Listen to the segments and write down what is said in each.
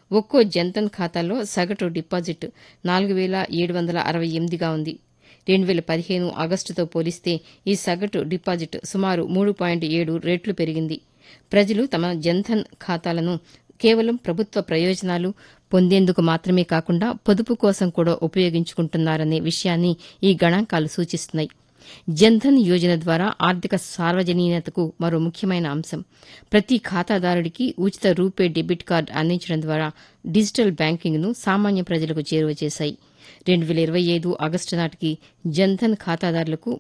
ఒక్కో జన్ధన్ ఖాతాలో సగటు డిపాజిట్ 4,768గా ఉంది. 2015 ఆగస్టుతో పోలిస్తే ఈ సగటు డిపాజిట్ సుమారు 3.7 రెట్లు పెరిగింది. ప్రజలు తమ జన్ధన్ ఖాతాలను కేవలం ప్రభుత్వ ప్రయోజనాలు పొందేందుకు మాత్రమే కాకుండా పొదుపు కోసం కూడా ఉపయోగించుకుంటున్నారనే విషయాన్ని ఈ గణాంకాలు సూచిస్తున్నాయి. జన్ధన్ యోజన ద్వారా ఆర్థిక సార్వజనీనతకు మరో ముఖ్యమైన అంశం. ప్రతి ఖాతాదారుడికి ఉచిత రూపే డెబిట్ కార్డు అందించడం ద్వారా డిజిటల్ బ్యాంకింగ్ను సామాన్య ప్రజలకు చేరువ చేశాయి. 2025 ఆగస్టు నాటికి జన్ధన్ ఖాతాదారులకు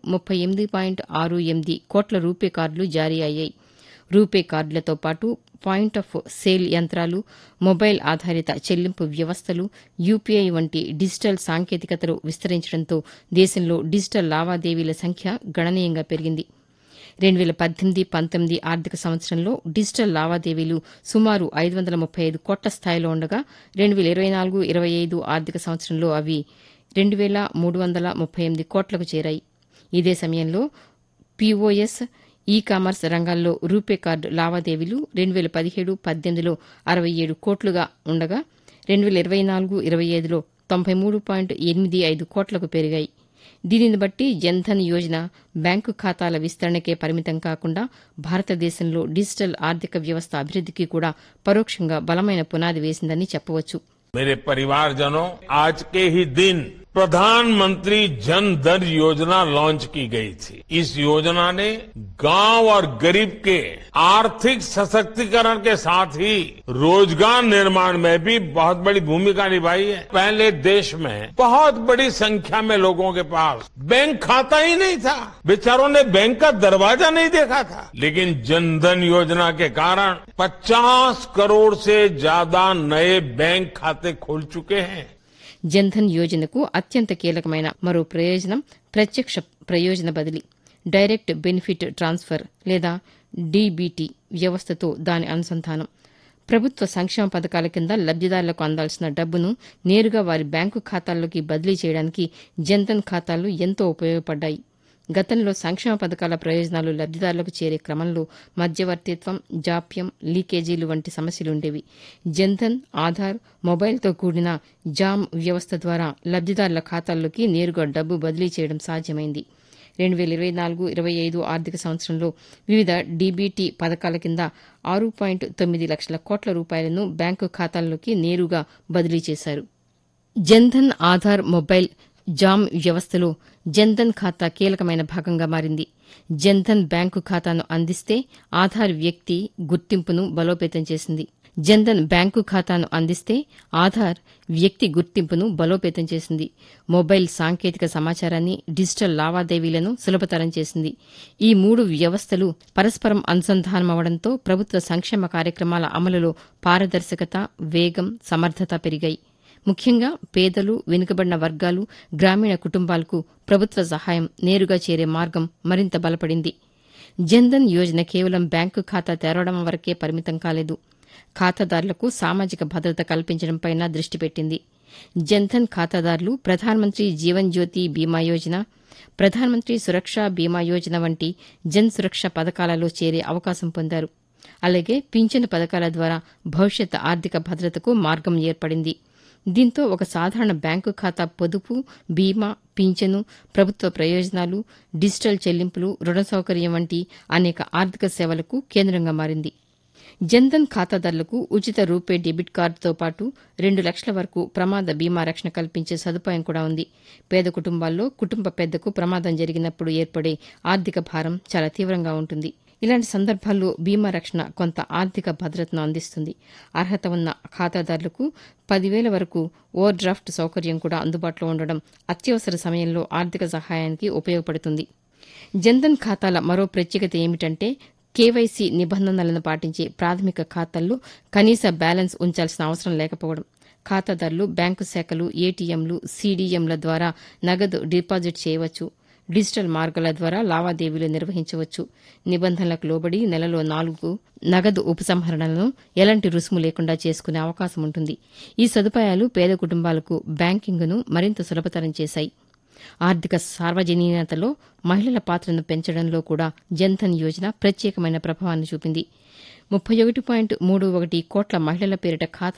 38.68 కోట్ల రూపే కార్డులు జారీ అయ్యాయి. రూపే కార్డులతో పాటు పాయింట్ ఆఫ్ సేల్ యంత్రాలు, మొబైల్ ఆధారిత చెల్లింపు వ్యవస్థలు, యూపీఐ వంటి డిజిటల్ సాంకేతికతలు విస్తరించడంతో దేశంలో డిజిటల్ లావాదేవీల సంఖ్య గణనీయంగా పెరిగింది. 2018-19 ఆర్థిక సంవత్సరంలో డిజిటల్ లావాదేవీలు సుమారు 535 కోట్ల స్థాయిలో ఉండగా 2024-25 ఆర్థిక సంవత్సరంలో అవి 2,338 కోట్లకు చేరాయి. ఇదే సమయంలో పీఓఎస్, ఈ-కామర్స్ రంగాల్లో రూపే కార్డు లావాదేవీలు 2017-18లో 67 కోట్లుగా ఉండగా 2024-25లో 93.85 కోట్లకు పెరిగాయి. దీనిని బట్టి జన్ధన్ యోజన బ్యాంకు ఖాతాల విస్తరణకే పరిమితం కాకుండా భారతదేశంలో డిజిటల్ ఆర్థిక వ్యవస్థ అభివృద్దికి కూడా పరోక్షంగా బలమైన పునాది వేసిందని చెప్పవచ్చు. मेरे परिवारजनों, आज के ही दिन प्रधानमंत्री जन धन योजना लॉन्च की गई थी। इस योजना ने गांव और गरीब के आर्थिक सशक्तिकरण के साथ ही रोजगार निर्माण में भी बहुत बड़ी भूमिका निभाई है। पहले देश में बहुत बड़ी संख्या में लोगों के पास बैंक खाता ही नहीं था, बेचारों ने बैंक का दरवाजा नहीं देखा था। लेकिन जन धन योजना के कारण 50 करोड़ से ज्यादा नए बैंक खाते खोल चुके हैं। జన్ధన్ యోజనకు అత్యంత కీలకమైన మరో ప్రయోజనం ప్రత్యక్ష ప్రయోజన బదిలీ, డైరెక్ట్ బెనిఫిట్ ట్రాన్స్ఫర్ లేదా డీబీటీ వ్యవస్థతో దాని అనుసంధానం. ప్రభుత్వ సంక్షేమ పథకాల కింద లబ్దిదారులకు అందాల్సిన డబ్బును నేరుగా వారి బ్యాంకు ఖాతాల్లోకి బదిలీ చేయడానికి జన్ధన్ ఖాతాలు ఎంతో ఉపయోగపడ్డాయి. గతంలో సంక్షేమ పథకాల ప్రయోజనాలు లబ్దిదారులకు చేరే క్రమంలో మధ్యవర్తిత్వం, జాప్యం, లీకేజీలు వంటి సమస్యలుండేవి. జన్ధన్, ఆధార్, మొబైల్తో కూడిన జామ్ వ్యవస్థ ద్వారా లబ్దిదారుల ఖాతాల్లోకి నేరుగా డబ్బు బదిలీ చేయడం సాధ్యమైంది. 2024-25 ఆర్థిక సంవత్సరంలో వివిధ డీబీటీ పథకాల కింద 6.9 లక్షల కోట్ల రూపాయలను బ్యాంకు ఖాతాల్లోకి నేరుగా బదిలీ చేశారు. జన్ధన్, ఆధార్, మొబైల్, జామ్ వ్యవస్థలో జన్ధన్ ఖాతా కీలకమైన భాగంగా మారింది. జన్ధన్ బ్యాంకు ఖాతాను అందిస్తే ఆధార్ వ్యక్తి గుర్తింపును బలోపేతం చేసింది. జన్ధన్ బ్యాంకు ఖాతాను అందిస్తే ఆధార్ వ్యక్తి గుర్తింపును బలోపేతం చేసింది. మొబైల్ సాంకేతిక సమాచారాన్ని, డిజిటల్ లావాదేవీలను సులభతరం చేసింది. ఈ 3 వ్యవస్థలు పరస్పరం అనుసంధానమవడంతో ప్రభుత్వ సంక్షేమ కార్యక్రమాల అమలులో పారదర్శకత, వేగం, సమర్థత పెరిగాయి. ముఖ్యంగా పేదలు, వెనుకబడిన వర్గాలు, గ్రామీణ కుటుంబాలకు ప్రభుత్వ సహాయం నేరుగా చేరే మార్గం మరింత బలపడింది. జన్ధన్ యోజన కేవలం బ్యాంకు ఖాతా తెరవడం వరకే పరిమితం కాలేదు. ఖాతాదారులకు సామాజిక భద్రత కల్పించడంపై దృష్టి పెట్టింది. జన్ధన్ ఖాతాదారులు ప్రధానమంత్రి జీవన్ జ్యోతి బీమా యోజన, ప్రధానమంత్రి సురక్ష బీమా యోజన వంటి జన్ సురక్ష పథకాలలో చేరే అవకాశం పొందారు. అలాగే పింఛను పథకాల ద్వారా భవిష్యత్ ఆర్థిక భద్రతకు మార్గం ఏర్పడింది. దీంతో ఒక సాధారణ బ్యాంకు ఖాతా పొదుపు, బీమా, పింఛను, ప్రభుత్వ ప్రయోజనాలు, డిజిటల్ చెల్లింపులు, రుణ సౌకర్యం వంటి అనేక ఆర్థిక సేవలకు కేంద్రంగా మారింది. జన్ధన్ ఖాతాదారులకు ఉచిత రూపే డెబిట్ కార్డుతో పాటు 2 లక్షల వరకు ప్రమాద బీమా రక్షణ కల్పించే సదుపాయం కూడా ఉంది. పేద కుటుంబాల్లో కుటుంబ పెద్దకు ప్రమాదం జరిగినప్పుడు ఏర్పడే ఆర్థిక భారం చాలా తీవ్రంగా ఉంటుంది. ఇలాంటి సందర్భాల్లో బీమా రక్షణ కొంత ఆర్థిక భద్రతను అందిస్తుంది. అర్హత ఉన్న ఖాతాదారులకు 10,000 వరకు ఓవర్ డ్రాఫ్ట్ సౌకర్యం కూడా అందుబాటులో ఉండడం అత్యవసర సమయంలో ఆర్థిక సహాయానికి ఉపయోగపడుతుంది. జన్ధన్ ఖాతాల మరో ప్రత్యేకత ఏమిటంటే కేవైసీ నిబంధనలను పాటించే ప్రాథమిక ఖాతాల్లో కనీస బ్యాలెన్స్ ఉంచాల్సిన అవసరం లేకపోవడం. ఖాతాదారులు బ్యాంకు శాఖలు, ఏటీఎంలు, సీడీఎంల ద్వారా నగదు డిపాజిట్ చేయవచ్చు. డిజిటల్ మార్గాల ద్వారా లావాదేవీలు నిర్వహించవచ్చు. నిబంధనలకు లోబడి నెలలో 4 నగదు ఉపసంహరణలను ఎలాంటి రుసుము లేకుండా చేసుకునే అవకాశం ఉంటుంది. ఈ సదుపాయాలు పేద కుటుంబాలకు బ్యాంకింగ్ను మరింత సులభతరం చేశాయి. ఆర్థిక సార్వజనీనతలో మహిళల పాత్రను పెంచడంలో కూడా జన్ధన్ యోజన ప్రత్యేకమైన ప్రభావాన్ని చూపింది. 31.31 కోట్ల మహిళల పేరిట ఖాతా